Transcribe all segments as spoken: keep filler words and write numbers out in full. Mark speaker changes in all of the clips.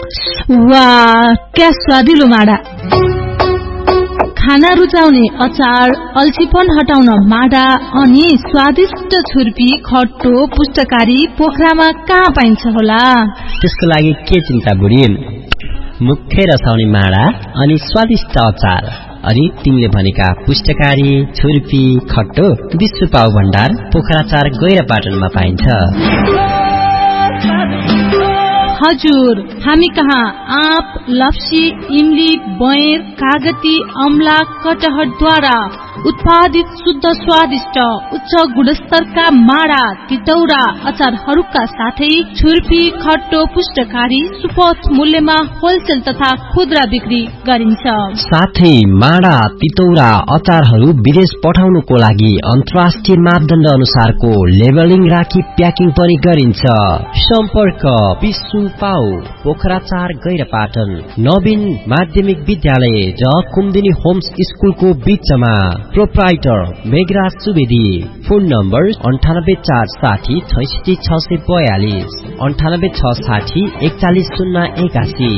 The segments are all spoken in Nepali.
Speaker 1: वाह, क्या स्वादिलो माडा। खाना रुचाउने अचार, अल्छीपन हटाउन माडा अनि स्वादिष्ट छुर्पी, खट्टो, पुष्टकारी पोखरामा कहाँ पाइन्छ होला?
Speaker 2: त्यसको लागि के चिन्ता बुढी, मुखै रसाउने माडा अनि स्वादिष्ट अचार अनि तिमीले भनेका पुष्टकारी, छुर्पी, खट्टो विश्व पाउ भण्डार पोखराचार गैरापाटनमा पाइन्छ।
Speaker 1: हजुर, हामी कहाँ आँप, लप्सी, इमली, बयर, कागती, अमला, कटहरद्वारा उत्पादित शुद्ध स्वादिष्ट उच्च गुणस्तरका माडा, तितौरा, अचारहरूका साथै छुर्पी, खट्टो, पुष्टकारी सुपथ मूल्यमा होलसेल तथा खुद्रा बिक्री गरिन्छ।
Speaker 2: साथै माडा, तितौरा, अचारहरू विदेश पठाउनुको लागि अन्तर्राष्ट्रिय मापदण्ड अनुसारको लेबलिङ राखी प्याकिङ पनि गरिन्छ। सम्पर्क विश्व पाउ पोखराचार गैरापाटन नवीन माध्यमिक विद्यालय र कुमुदिनी होम्स स्कुलको बीचमा। Proprietor Meghraj Subedi. Phone number अन्ठानब्बे चार साठी छैसठी छ सय बयालिस अन्ठानब्बे छ साठी एकचालिस शून्य एकासी।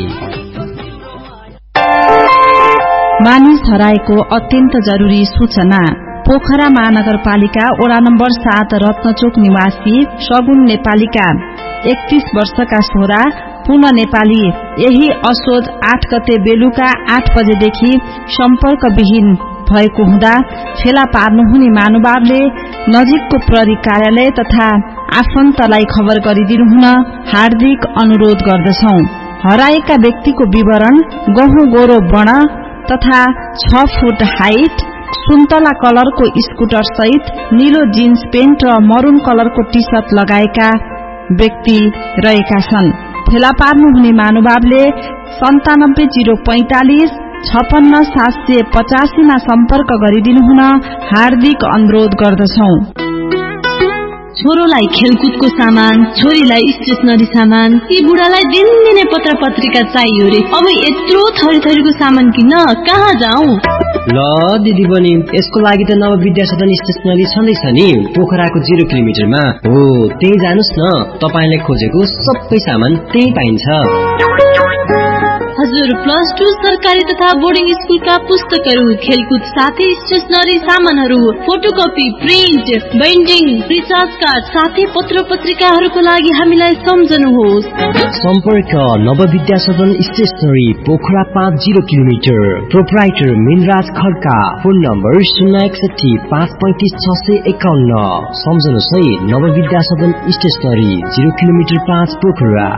Speaker 3: मानिस हराएको अत्यन्त जरुरी सूचना। पोखरा महानगरपालिका वडा नम्बर सात रत्नचोक निवासी सगुन नेपालीका एकतीस वर्षका छोरा पूर्ण नेपाली यही असोज आठ गते बेलुका आठ बजेदेखि सम्पर्कविहीन भएको हुँदा फेला पार्नुहुने महानुभावले नजिकको प्रहरी कार्यालय तथा आफन्तलाई खबर गरिदिनु हुन हार्दिक अनुरोध गर्दछौ। हराएका व्यक्तिको विवरण गहुँ गोरो वर्ण तथा छ फुट हाइट, सुन्तला कलरको स्कुटर सहित नीलो जीन्स पेन्ट र मरून कलरको टी शर्ट लगाएका व्यक्ति रहेका छन्। फेला पार्नुहुने महानुभावले सन्तानब्बे जीरो पैंतालिस छपन्न सात सय पचासीमा सम्पर्क गरिदिनु हुन हार्दिक अनुरोध गर्दछौ।
Speaker 1: छोरोलाई खेलकुदको सामान, छोरीलाई स्टेशनरी सामान, यी बुढालाई दिनदिनै पत्र पत्रिका चाहियो रे। अब यत्रो थरी थरीको सामान किन्न कहाँ जाऊ?
Speaker 2: ल दिदी बहिनी, यसको लागि त नव विद्या सदन स्टेशनरी छँदैछ नि, पोखराको जिरो किलोमिटरमा हो। त्यही जानुस् न, तपाईले खोजेको सबै सामान त्यही पाइन्छ।
Speaker 1: हजुर, प्लस टू सरकारी तथा बोर्डिङ स्कुलका पुस्तकहरू, खेलकुद साथै स्टेशनरी सामानहरू, photocopy, print, binding, recharge card साथै पत्र पत्रिकाहरूको लागि हामीलाई सम्झनुहोस्।
Speaker 2: सम्पर्क नव विद्या सदन स्टेशनरी पोखरा पाँच zero kilometre. Proprietor Minraj Khadka. Phone number शून्य एकसठी पाँच पैंतिस छ सय एकाउन्न। सम्झनुहोस् है, नव विद्या सदन स्टेशनरी जिरो किलोमिटर पाँच पोखरा।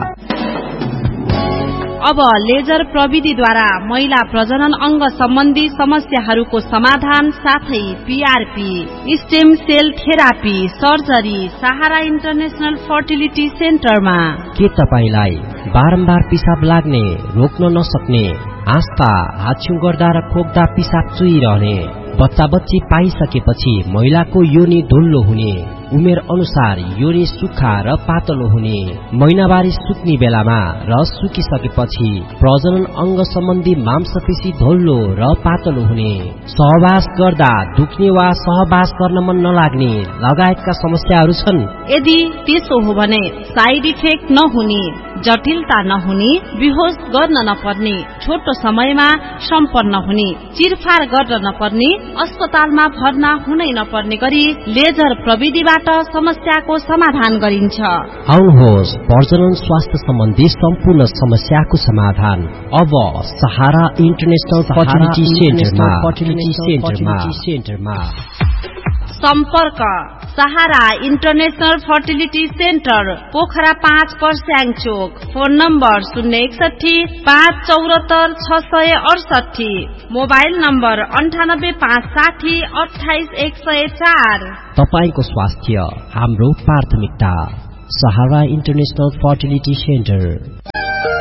Speaker 3: अब लेजर प्रविधिद्वारा महिला प्रजनन अंग सम्बन्धी समस्याहरूको समाधान साथै PRP, stem sale therapy, surgery सहारा इन्टरनेशनल फर्टिलिटी सेन्टरमा।
Speaker 2: के तपाईलाई बारम्बार पिसाब लाग्ने, रोक्न नसक्ने, आस्था, हाछ्यु गर्दा र खोक्दा पिसाब चुइरहने, बच्चा बच्ची पाइसकेपछि महिलाको योनि ढुल्लो हुने, उमेर अनुसार योनि सुक्खा र पातलो हुने, महिनावारी सुक्ने बेलामा र सुकिसकेपछि प्रजनन अंग सम्बन्धी मांसपेशी ढोल्लो र पातलो हुने, सहवास गर्दा दुख्ने वा सहवास गर्न मन नलाग्ने लगायतका समस्याहरू छन्।
Speaker 3: यदि त्यसो हो भने साइड इफेक्ट नहुने, जटिलता नहुने, बेहोस गर्न नपर्ने, छोटो समयमा सम्पन्न हुने, चिरफार गर्न नपर्ने, अस्पतालमा भर्ना हुनै नपर्ने गरी लेजर प्रविधिबाट समस्याको समाधान गरिन्छ।
Speaker 2: आउनुहोस्, प्रजनन स्वास्थ्य सम्बन्धी सम्पूर्ण समस्याको समाधान अब सहारा इन्टरनेशनल फर्टिलिटी सेन्टरमा।
Speaker 3: सम्पर्क सहारा इन्टरनेशनल फर्टिलिटी सेन्टर, पोखरा पाँच पर्स्याङ चोक। फोन नम्बर शून्य एकसठी पाँच चौरात्तर छ सय अडसठी। मोबाइल नम्बर अन्ठानब्बे पाँच साठी अठाइस एक सय चार।
Speaker 2: तपाईको स्वास्थ्य हाम्रो प्राथमिकता। सहारा इन्टरनेशनल फर्टिलिटी सेन्टर।